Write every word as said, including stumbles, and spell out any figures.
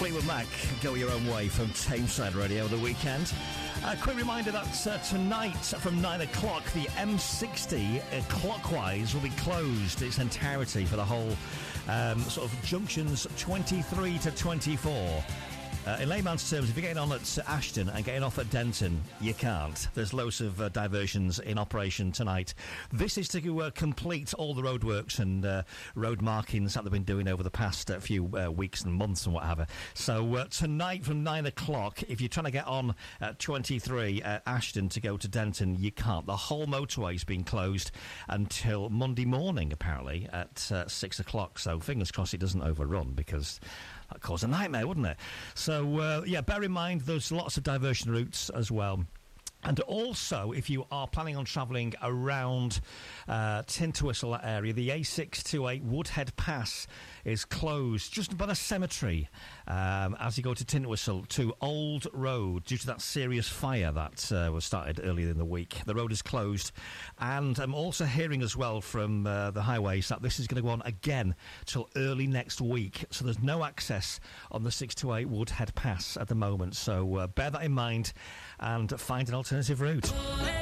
Fleetwood Mac, Go Your Own Way from Tameside Radio the weekend. A quick reminder that uh, tonight from nine o'clock, the M sixty uh, clockwise will be closed its entirety for the whole um, sort of junctions twenty-three to twenty-four. Uh, in layman's terms, if you're getting on at Ashton and getting off at Denton, you can't. There's loads of uh, diversions in operation tonight. This is to uh, complete all the roadworks and uh, road markings that they've been doing over the past uh, few uh, weeks and months and whatever. So uh, tonight from nine o'clock, if you're trying to get on at twenty-three at Ashton to go to Denton, you can't. The whole motorway's been closed until Monday morning, apparently, at uh, six o'clock. So fingers crossed it doesn't overrun, because that'd cause a nightmare, wouldn't it? So, uh, yeah, bear in mind there's lots of diversion routes as well. And also, if you are planning on travelling around uh, Tintwistle area, the A six twenty-eight Woodhead Pass is closed just by the cemetery um, as you go to Tintwistle to Old Road due to that serious fire that uh, was started earlier in the week. The road is closed. And I'm also hearing as well from uh, the highways that this is going to go on again till early next week. So there's no access on the six twenty-eight Woodhead Pass at the moment. So uh, bear that in mind and find an alternative route.